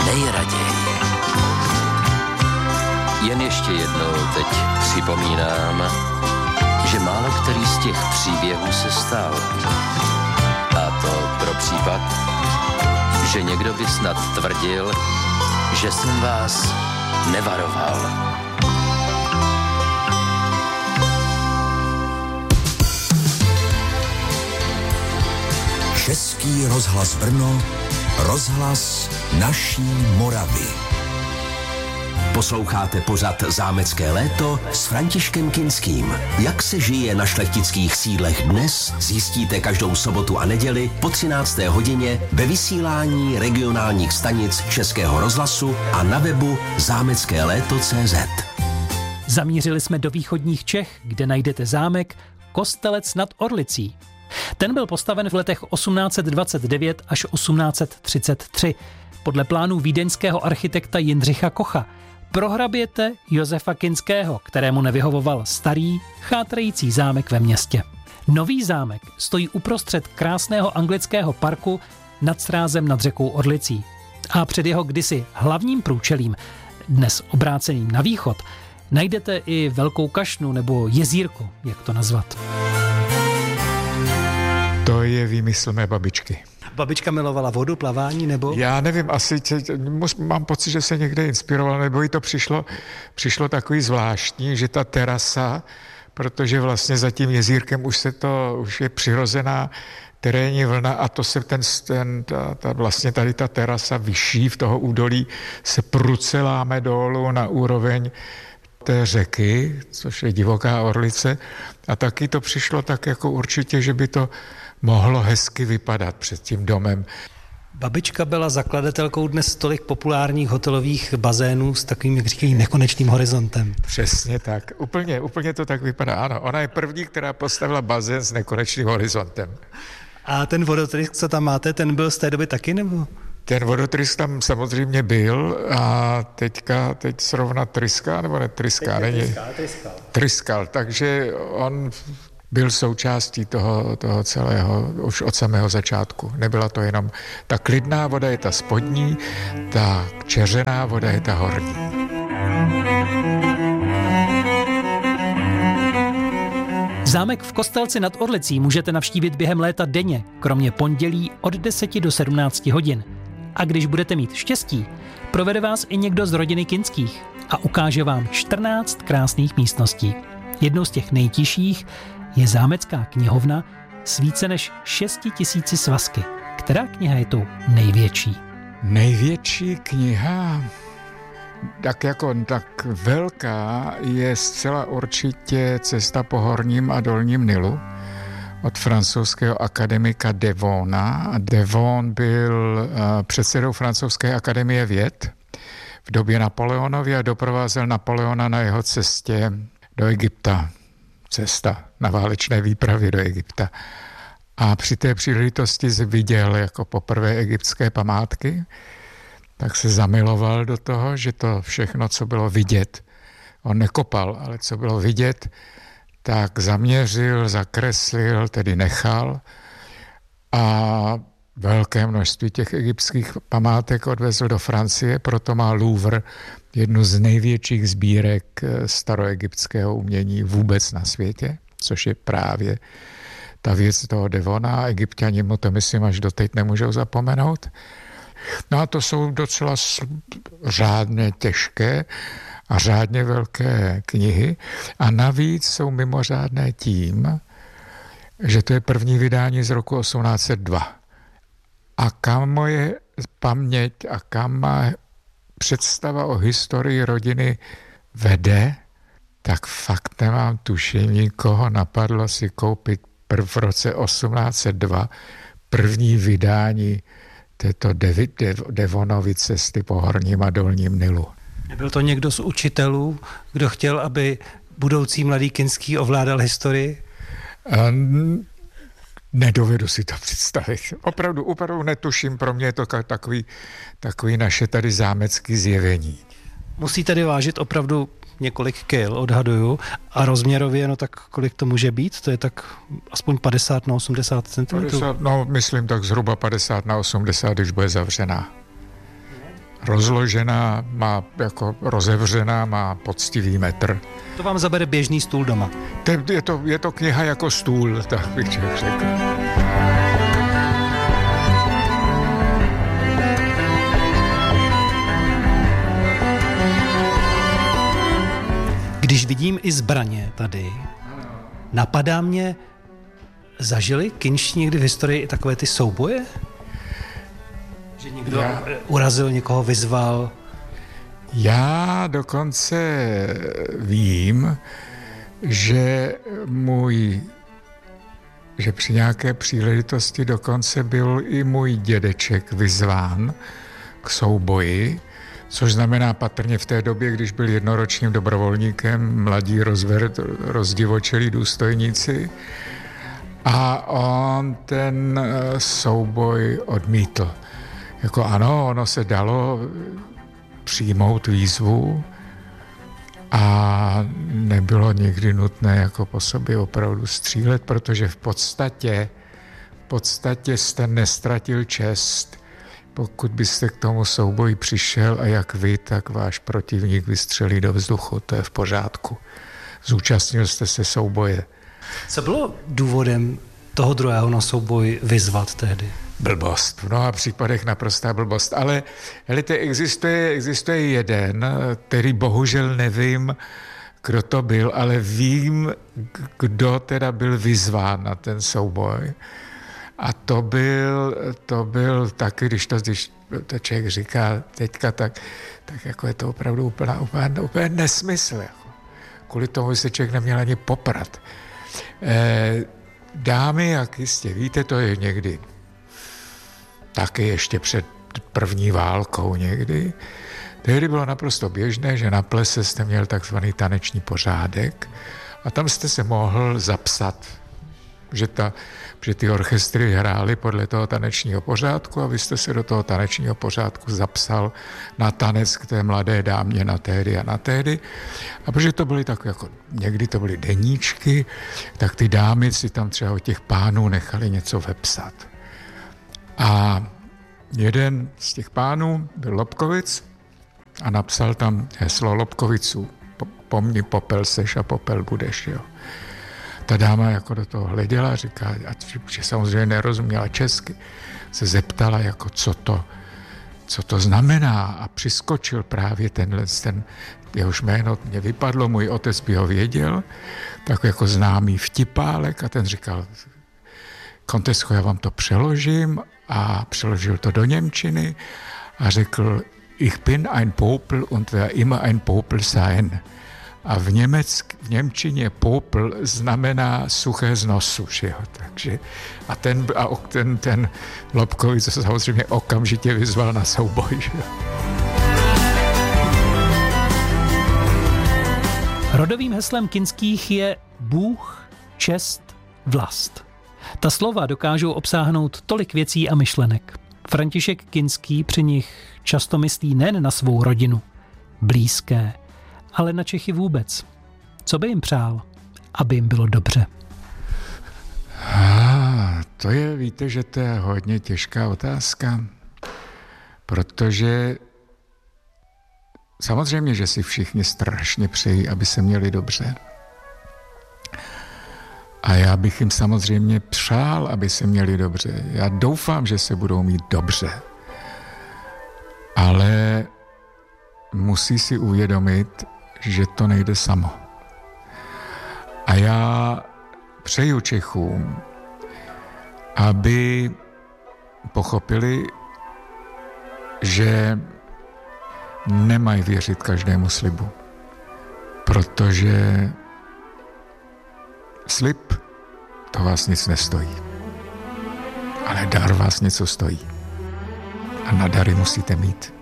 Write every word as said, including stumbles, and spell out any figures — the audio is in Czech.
nejraději. Jen ještě jednou teď připomínám, že málo který z těch příběhů se stal. A to pro případ, že někdo by snad tvrdil, že jsem vás nevaroval. Český rozhlas Brno, rozhlas naší Moravy. Posloucháte pořad Zámecké léto s Františkem Kinským. Jak se žije na šlechtických sídlech dnes, zjistíte každou sobotu a neděli po třinácté hodině ve vysílání regionálních stanic Českého rozhlasu a na webu zámecké léto tečka cé zet. Zamířili jsme do východních Čech, kde najdete zámek Kostelec nad Orlicí. Ten byl postaven v letech osmnáct set dvacet devět až osmnáct set třicet tři podle plánů vídeňského architekta Jindřicha Kocha pro hraběte Josefa Kinského, kterému nevyhovoval starý, chátrající zámek ve městě. Nový zámek stojí uprostřed krásného anglického parku nad srázem nad řekou Orlicí. A před jeho kdysi hlavním průčelím, dnes obráceným na východ, najdete i velkou kašnu nebo jezírko, jak to nazvat. To je výmysl mé babičky. Babička milovala vodu, plavání nebo? Já nevím, asi tě, mám pocit, že se někde inspiroval, nebo jí to přišlo, přišlo takový zvláštní, že ta terasa, protože vlastně za tím jezírkem už se to, už je přirozená terénní vlna a to se ten, ten ta, ta, vlastně tady ta terasa vyšší v toho údolí se pruceláme dolů na úroveň té řeky, což je divoká Orlice a taky to přišlo tak jako určitě, že by to mohlo hezky vypadat před tím domem. Babička byla zakladatelkou dnes tolik populárních hotelových bazénů s takovým, jak říkají, nekonečným horizontem. Přesně tak. Úplně, úplně to tak vypadá. Ano, ona je první, která postavila bazén s nekonečným horizontem. A ten vodotrysk, co tam máte, ten byl z té doby taky, nebo? Ten vodotrysk tam samozřejmě byl a teďka, teď zrovna tryská, nebo netryská? Není? Tryskal, tryskal. Tryskal, takže on byl součástí toho, toho celého už od samého začátku. Nebyla to jenom ta klidná voda je ta spodní, ta čeřená voda je ta horní. Zámek v Kostelci nad Orlicí můžete navštívit během léta denně, kromě pondělí od deseti do sedmnácti hodin. A když budete mít štěstí, provede vás i někdo z rodiny Kinských a ukáže vám čtrnáct krásných místností. Jednou z těch nejtiších je zámecká knihovna s více než šesti tisíci svazky. Která kniha je tou největší? Největší kniha, tak jako tak velká, je zcela určitě Cesta po horním a dolním Nilu od francouzského akademika Devona. Devon byl uh, předsedou francouzské akademie věd v době Napoleonovy a doprovázel Napoleona na jeho cestě do Egypta. Cesta na válečné výpravě do Egypta. A při té příležitosti viděl jako poprvé egyptské památky, tak se zamiloval do toho, že to všechno, co bylo vidět, on nekopal, ale co bylo vidět, tak zaměřil, zakreslil, tedy nechal a velké množství těch egyptských památek odvezl do Francie, proto má Louvre jednu z největších sbírek staroegyptského umění vůbec na světě, což je právě ta věc toho Devona. Egypťani mu to, myslím, až doteď nemůžou zapomenout. No a to jsou docela řádně těžké a řádně velké knihy a navíc jsou mimořádné tím, že to je první vydání z roku osmnáct set dva. A kam moje paměť a kam má představa o historii rodiny vede, tak fakt nemám tušení, koho napadlo si koupit prv v roce osmnáct set dva první vydání této Dev- Dev- Devonovy cesty po horním a dolním Nilu. Byl to někdo z učitelů, kdo chtěl, aby budoucí mladý Kinský ovládal historii? Um, Nedovedu si to představit. Opravdu, opravdu netuším, pro mě je to takový, takový naše tady zámecký zjevení. Musí tady vážit opravdu několik kil, odhaduju, a rozměrově, no tak kolik to může být? To je tak aspoň padesát na osmdesát centimetrů? padesát, no, myslím tak zhruba padesát na osmdesát, když bude zavřená. rozložená, má jako rozevřená, má poctivý metr. To vám zabere běžný stůl doma. Je to, je to kniha jako stůl, tak bych řekl. Když vidím i zbraně tady, napadá mě, zažili kinští někdy v historii i takové ty souboje? Že někdo Já... urazil, někoho vyzval? Já dokonce vím, že můj, že při nějaké příležitosti dokonce byl i můj dědeček vyzván k souboji, což znamená patrně v té době, když byl jednoročním dobrovolníkem, mladí rozver, rozdivočelí důstojníci, a on ten souboj odmítl. Jako ano, ono se dalo přijmout výzvu a nebylo nikdy nutné jako po sobě opravdu střílet, protože v podstatě, v podstatě jste nestratil čest, pokud byste k tomu souboji přišel a jak vy, tak váš protivník vystřelí do vzduchu, to je v pořádku. Zúčastnil jste se souboje. Co bylo důvodem toho druhého na souboj vyzvat tehdy? Blbost. V mnoha případech naprostá blbost. Ale helejte, existuje, existuje jeden, který bohužel nevím, kdo to byl, ale vím, kdo teda byl vyzván na ten souboj. A to byl, to byl taky, když to, když to člověk říká teďka, tak, tak jako je to opravdu úplně, úplně, úplně nesmysl. Jako. Kvůli tomu se člověk neměl ani poprat. Eh, dámy, jak jistě víte, to je někdy taky ještě před první válkou někdy. Tehdy bylo naprosto běžné, že na plese jste měl takzvaný taneční pořádek a tam jste se mohl zapsat, že, ta, že ty orchestry hrály podle toho tanečního pořádku a vy jste se do toho tanečního pořádku zapsal na tanec k té mladé dámě na tehdy a na tehdy. A protože to byly tak jako, někdy to byly deníčky, tak ty dámy si tam třeba od těch pánů nechali něco vepsat. A jeden z těch pánů byl Lobkovic a napsal tam heslo Lobkoviců. Pomni, popel seš a popel budeš, jo. Ta dáma jako do toho hleděla a říká, že samozřejmě nerozuměla česky, se zeptala, jako co to, co to znamená a přiskočil právě tenhle, ten, jehož jméno mě vypadlo, můj otec by ho věděl, tak jako známý vtipálek a ten říkal, Kontesko, já vám to přeložím a přeložil to do němčiny a řekl, ich bin ein Popel und wer immer ein Popel sein. A v, německ, v němčině popel znamená suché z nosu, že jo? Takže, a ten, a ten, ten Lobkovic se samozřejmě okamžitě vyzval na souboj, že jo? Rodovým heslem Kinských je Bůh, čest, vlast. Ta slova dokážou obsáhnout tolik věcí a myšlenek. František Kinský při nich často myslí nejen na svou rodinu, blízké, ale na Čechy vůbec. Co by jim přál, aby jim bylo dobře? Ah, to je, víte, že to je hodně těžká otázka, protože samozřejmě, že si všichni strašně přejí, aby se měli dobře. A já bych jim samozřejmě přál, aby se měli dobře. Já doufám, že se budou mít dobře. Ale musí si uvědomit, že to nejde samo. A já přeju Čechům, aby pochopili, že nemají věřit každému slibu, protože slib to vás nic nestojí, ale dar vás něco stojí. A na dary musíte mít.